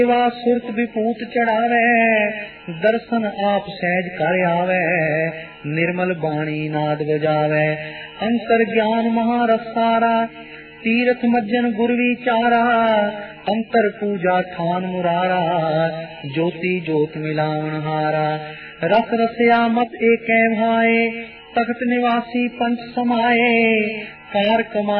सुरत विपूत चढ़ावे, दर्शन आप सहज कर आवे, निर्मल बाणी नाद बजावे, अंतर ज्ञान महारस सारा, तीर्थ मज्जन गुर विचारा, अंतर पूजा थान मुरारा, ज्योति ज्योत मिलावन हारा, रस रसया मत एक भाए, तख्त निवासी पंच समाये, कार कमा